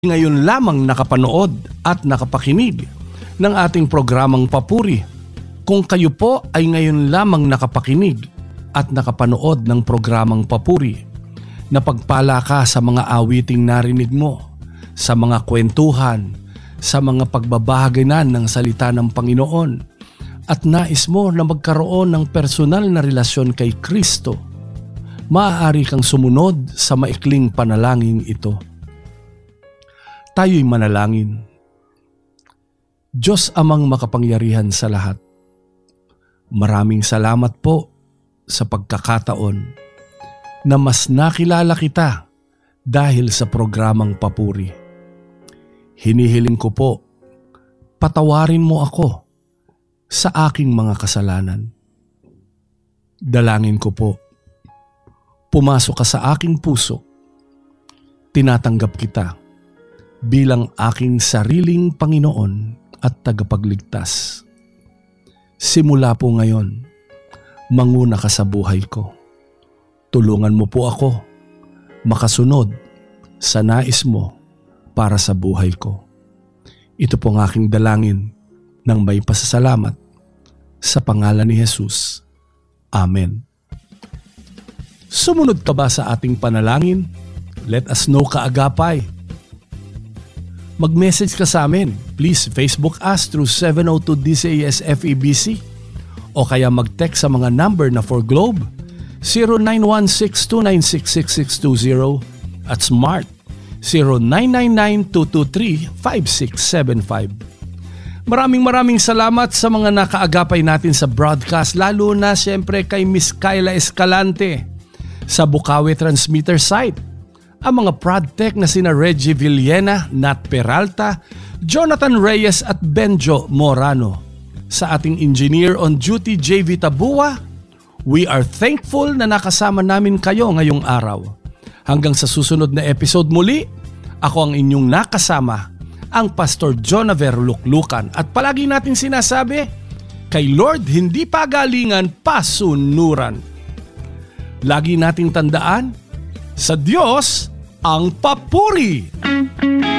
Ngayon lamang nakapanood at nakapakinig ng ating programang Papuri. Kung kayo po ay ngayon lamang nakapakinig at nakapanood ng programang Papuri, napagpala ka sa mga awiting narinig mo, sa mga kwentuhan, sa mga pagbabahaginan ng salita ng Panginoon, at nais mo na magkaroon ng personal na relasyon kay Kristo, maaari kang sumunod sa maikling panalangin ito. Tayo'y manalangin. Diyos Amang makapangyarihan sa lahat, maraming salamat po sa pagkakataon na mas nakilala kita dahil sa programang Papuri. Hinihiling ko po, patawarin mo ako sa aking mga kasalanan. Dalangin ko po, pumasok ka sa aking puso, tinatanggap kita bilang aking sariling Panginoon at tagapagligtas. Simula po ngayon, manguna ka sa buhay ko. Tulungan mo po ako makasunod sa nais mo para sa buhay ko. Ito po ang aking dalangin ng may pasasalamat sa pangalan ni Jesus. Amen. Sumunod ka ba sa ating panalangin? Let us know, kaagapay. Mag-message ka sa amin. Please Facebook us through 702 DCAS FEBC o kaya mag-text sa mga number na for Globe 0916-296-6620 at Smart 0999-223-5675. Maraming salamat sa mga nakaagapay natin sa broadcast, lalo na siyempre kay Miss Kyla Escalante sa Bukawi Transmitter Site. Ang mga ProdTech na sina Reggie Villena, Nat Peralta, Jonathan Reyes at Benjo Morano. Sa ating engineer on duty, JV Tabua, we are thankful na nakasama namin kayo ngayong araw. Hanggang sa susunod na episode muli, ako ang inyong nakasama, ang Pastor Jonaver Luklukan. At palagi natin sinasabi, kay Lord hindi pagalingan, pasunuran. Lagi nating tandaan, sa Diyos ang papuri!